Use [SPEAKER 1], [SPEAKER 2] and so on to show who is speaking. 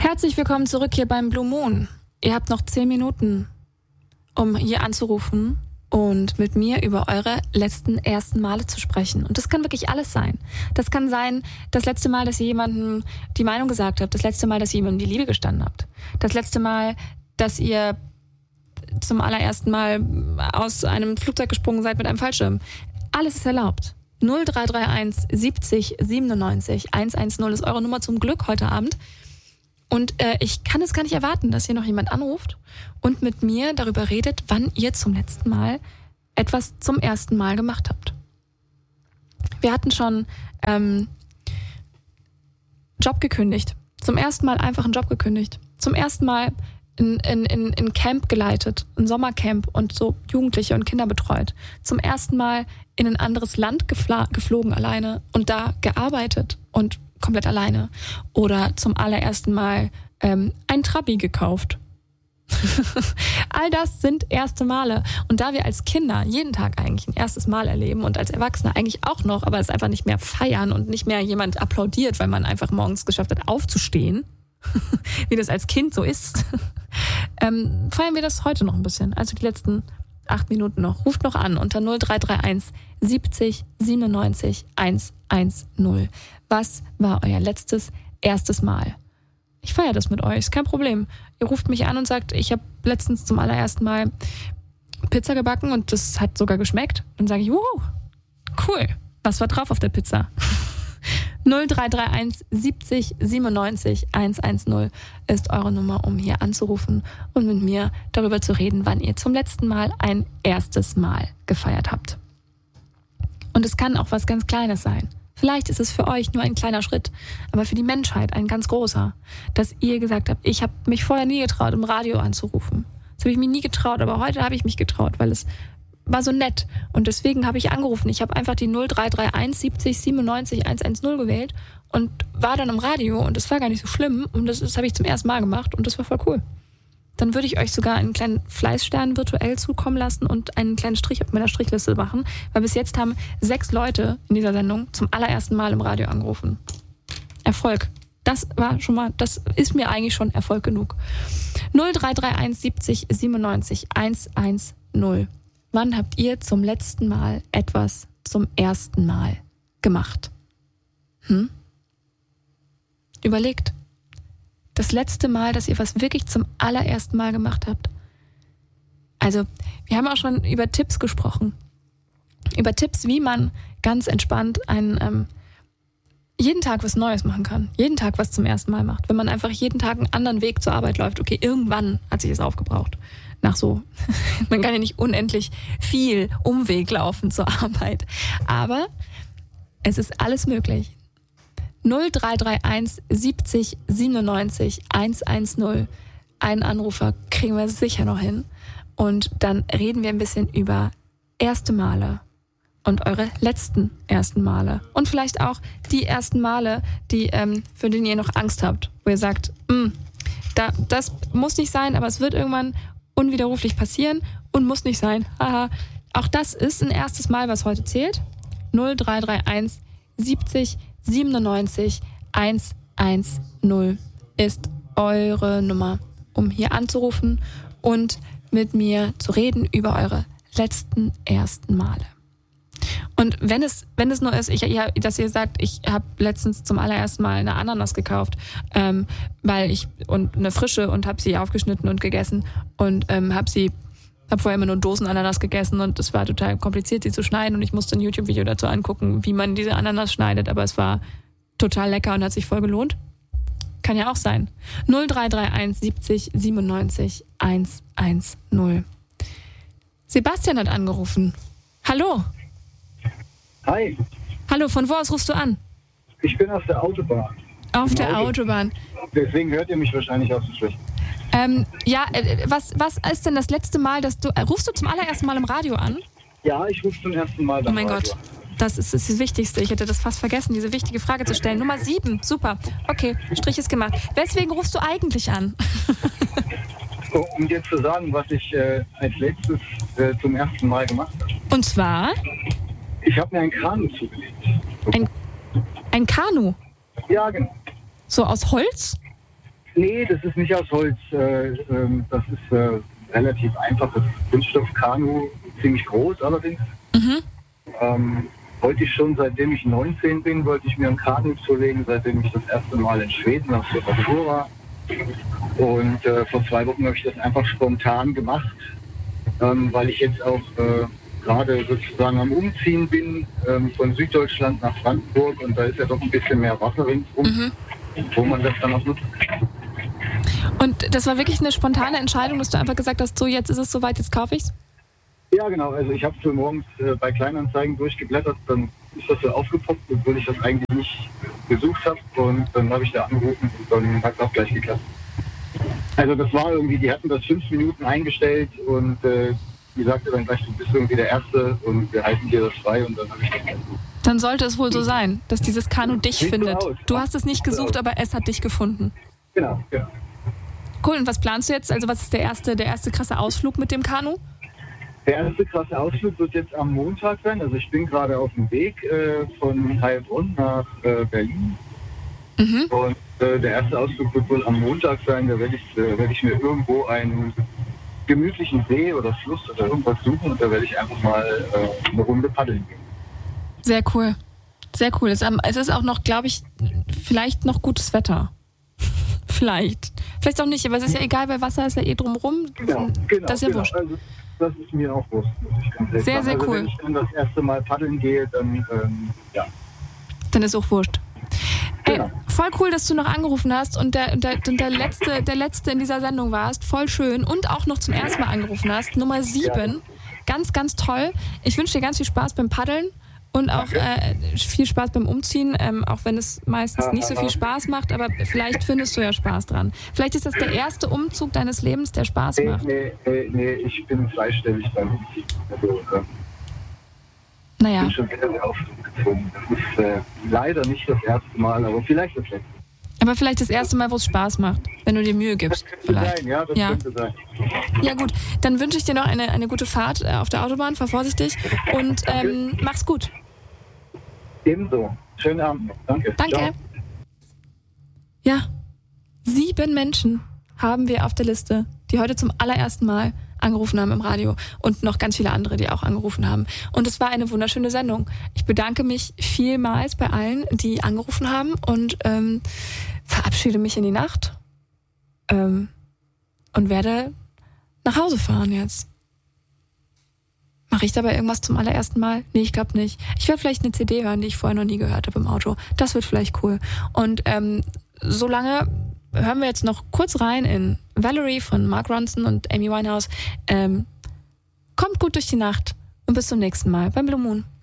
[SPEAKER 1] Herzlich willkommen zurück hier beim Blue Moon. Ihr habt noch 10 Minuten, um hier anzurufen und mit mir über eure ersten Male zu sprechen. Und das kann wirklich alles sein. Das kann sein, das letzte Mal, dass ihr jemandem die Meinung gesagt habt, das letzte Mal, dass ihr jemandem die Liebe gestanden habt, das letzte Mal, dass ihr zum allerersten Mal aus einem Flugzeug gesprungen seid mit einem Fallschirm. Alles ist erlaubt. 0331 70 97 110 ist eure Nummer zum Glück heute Abend. Und ich kann es gar nicht erwarten, dass hier noch jemand anruft und mit mir darüber redet, wann ihr zum letzten Mal etwas zum ersten Mal gemacht habt. Wir hatten schon Job gekündigt. Zum ersten Mal einfach einen Job gekündigt. Zum ersten Mal in Camp geleitet, ein Sommercamp und so Jugendliche und Kinder betreut. Zum ersten Mal in ein anderes Land geflogen alleine und da gearbeitet und komplett alleine. Oder zum allerersten Mal ein Trabi gekauft. All das sind erste Male. Und da wir als Kinder jeden Tag eigentlich ein erstes Mal erleben und als Erwachsene eigentlich auch noch, aber es einfach nicht mehr feiern und nicht mehr jemand applaudiert, weil man einfach morgens geschafft hat, aufzustehen, wie das als Kind so ist, feiern wir das heute noch ein bisschen. Also die letzten 8 Minuten noch. Ruft noch an unter 0331 70 97 110. Was war euer erstes Mal? Ich feiere das mit euch, ist kein Problem. Ihr ruft mich an und sagt, ich habe letztens zum allerersten Mal Pizza gebacken und das hat sogar geschmeckt. Dann sage ich, wow, cool. Was war drauf auf der Pizza? 0331 70 97 110 ist eure Nummer, um hier anzurufen und mit mir darüber zu reden, wann ihr zum letzten Mal ein erstes Mal gefeiert habt. Und es kann auch was ganz Kleines sein. Vielleicht ist es für euch nur ein kleiner Schritt, aber für die Menschheit ein ganz großer, dass ihr gesagt habt, ich habe mich vorher nie getraut, im Radio anzurufen. Das habe ich mir nie getraut, aber heute habe ich mich getraut, weil es war so nett. Und deswegen habe ich angerufen. Ich habe einfach die 0331 70 97 110 gewählt und war dann im Radio und das war gar nicht so schlimm und das habe ich zum ersten Mal gemacht und das war voll cool. Dann würde ich euch sogar einen kleinen Fleißstern virtuell zukommen lassen und einen kleinen Strich auf meiner Strichliste machen, weil bis jetzt haben 6 Leute in dieser Sendung zum allerersten Mal im Radio angerufen. Erfolg. Das ist mir eigentlich schon Erfolg genug. 0331 70 97 110. Wann habt ihr zum letzten Mal etwas zum ersten Mal gemacht? Überlegt. Das letzte Mal, dass ihr was wirklich zum allerersten Mal gemacht habt. Also, wir haben auch schon über Tipps gesprochen. Über Tipps, wie man ganz entspannt jeden Tag was Neues machen kann. Jeden Tag was zum ersten Mal macht. Wenn man einfach jeden Tag einen anderen Weg zur Arbeit läuft. Okay, irgendwann hat sich das aufgebraucht. Man kann ja nicht unendlich viel Umweg laufen zur Arbeit. Aber es ist alles möglich. 0331 70 97 110. Einen Anrufer kriegen wir sicher noch hin. Und dann reden wir ein bisschen über erste Male und eure letzten ersten Male. Und vielleicht auch die ersten Male, für die ihr noch Angst habt. Wo ihr sagt, das muss nicht sein, aber es wird irgendwann unwiderruflich passieren und muss nicht sein. Haha. Auch das ist ein erstes Mal, was heute zählt. 0331 70 97 110 ist eure Nummer, um hier anzurufen und mit mir zu reden über eure letzten ersten Male. Und wenn es nur ist, dass ihr sagt, ich habe letztens zum allerersten Mal eine Ananas gekauft, und eine frische und habe sie aufgeschnitten und gegessen und habe vorher immer nur Dosenananas gegessen und es war total kompliziert, sie zu schneiden und ich musste ein YouTube-Video dazu angucken, wie man diese Ananas schneidet, aber es war total lecker und hat sich voll gelohnt. Kann ja auch sein. 0331 70 97 110. Sebastian hat angerufen. Hallo.
[SPEAKER 2] Hi.
[SPEAKER 1] Hallo, von wo aus rufst du an?
[SPEAKER 2] Ich bin auf der Autobahn.
[SPEAKER 1] Auf der Autobahn.
[SPEAKER 2] Deswegen hört ihr mich wahrscheinlich auch so schlecht.
[SPEAKER 1] Was ist denn das letzte Mal, rufst du zum allerersten Mal im Radio an?
[SPEAKER 2] Ja, ich rufe zum ersten Mal beim Radio.
[SPEAKER 1] Oh mein Gott, das ist das Wichtigste. Ich hätte das fast vergessen, diese wichtige Frage zu stellen. Nummer 7, super. Okay, Strich ist gemacht. Weswegen rufst du eigentlich an?
[SPEAKER 2] Um dir zu sagen, was ich als letztes zum ersten Mal gemacht habe.
[SPEAKER 1] Und zwar?
[SPEAKER 2] Ich habe mir ein Kanu zugelegt.
[SPEAKER 1] Ein Kanu?
[SPEAKER 2] Ja, genau.
[SPEAKER 1] So aus Holz?
[SPEAKER 2] Nee, das ist nicht aus Holz. Das ist relativ einfaches Kunststoffkanu, ziemlich groß allerdings. Wollte ich schon, seitdem ich 19 bin, wollte ich mir ein Kanu zulegen, seitdem ich das erste Mal in Schweden auf der Tour war. Und vor 2 Wochen habe ich das einfach spontan gemacht, weil ich jetzt auch gerade sozusagen am Umziehen bin, von Süddeutschland nach Brandenburg, und da ist ja doch ein bisschen mehr Wasser ringsum, wo man das dann auch nutzt.
[SPEAKER 1] Und das war wirklich eine spontane Entscheidung, dass du einfach gesagt hast, so jetzt ist es soweit, jetzt kaufe ich's?
[SPEAKER 2] Ja, genau. Also ich habe für morgens bei Kleinanzeigen durchgeblättert, dann ist das so aufgepoppt, obwohl ich das eigentlich nicht gesucht habe. Und dann habe ich da angerufen und dann hat es auch gleich geklappt. Also das war irgendwie, die hatten das 5 Minuten eingestellt und die sagte dann gleich, du bist irgendwie der Erste und wir halten dir das frei, und dann habe ich das gesucht.
[SPEAKER 1] Dann sollte es wohl so sein, dass dieses Kanu dich
[SPEAKER 2] Sieht so
[SPEAKER 1] findet.
[SPEAKER 2] aus.
[SPEAKER 1] Du hast es nicht gesucht, aber es hat dich gefunden.
[SPEAKER 2] Genau, genau.
[SPEAKER 1] Cool, und was planst du jetzt? Also was ist der erste krasse Ausflug mit dem Kanu?
[SPEAKER 2] Der erste krasse Ausflug wird jetzt am Montag sein. Also ich bin gerade auf dem Weg von Heilbronn nach Berlin. Und der erste Ausflug wird wohl am Montag sein. Da werde ich mir irgendwo einen gemütlichen See oder Fluss oder irgendwas suchen, und da werde ich einfach mal eine Runde paddeln gehen.
[SPEAKER 1] Sehr cool. Sehr cool. Es ist auch noch, glaube ich, vielleicht noch gutes Wetter. Vielleicht auch nicht, aber es ist ja egal, weil Wasser ist ja drumherum.
[SPEAKER 2] Genau.
[SPEAKER 1] Das ist ja wurscht.
[SPEAKER 2] Also, das ist mir auch wurscht, muss ich ganz ehrlich
[SPEAKER 1] sehr,
[SPEAKER 2] sagen.
[SPEAKER 1] sehr
[SPEAKER 2] also,
[SPEAKER 1] cool.
[SPEAKER 2] Wenn ich dann das erste Mal paddeln gehe, dann
[SPEAKER 1] Dann ist auch wurscht.
[SPEAKER 2] Genau.
[SPEAKER 1] Ey, voll cool, dass du noch angerufen hast und der letzte in dieser Sendung warst. Voll schön. Und auch noch zum ersten Mal angerufen hast. Nummer 7. Ja. Ganz, ganz toll. Ich wünsche dir ganz viel Spaß beim Paddeln. Und auch viel Spaß beim Umziehen, auch wenn es meistens nicht so viel Spaß macht, aber vielleicht findest du ja Spaß dran. Vielleicht ist das der erste Umzug deines Lebens, der Spaß macht.
[SPEAKER 2] Nee, ich bin zweistellig beim Umziehen. Also,
[SPEAKER 1] naja.
[SPEAKER 2] Ich bin schon wieder sehr aufgezogen. Das ist leider nicht das erste Mal, aber vielleicht das letzte.
[SPEAKER 1] Aber vielleicht das erste Mal, wo es Spaß macht, wenn du dir Mühe gibst.
[SPEAKER 2] Das könnte sein, ja, das könnte sein.
[SPEAKER 1] Ja gut, dann wünsche ich dir noch eine gute Fahrt auf der Autobahn, fahr vorsichtig und mach's gut.
[SPEAKER 2] Ebenso. Schönen Abend noch. Danke.
[SPEAKER 1] Danke. Ciao. Ja, 7 Menschen haben wir auf der Liste, die heute zum allerersten Mal angerufen haben im Radio, und noch ganz viele andere, die auch angerufen haben. Und es war eine wunderschöne Sendung. Ich bedanke mich vielmals bei allen, die angerufen haben, und verabschiede mich in die Nacht und werde nach Hause fahren jetzt. Mache ich dabei irgendwas zum allerersten Mal? Nee, ich glaube nicht. Ich werde vielleicht eine CD hören, die ich vorher noch nie gehört habe im Auto. Das wird vielleicht cool. Und solange hören wir jetzt noch kurz rein in Valerie von Mark Ronson und Amy Winehouse. Kommt gut durch die Nacht und bis zum nächsten Mal beim Blue Moon.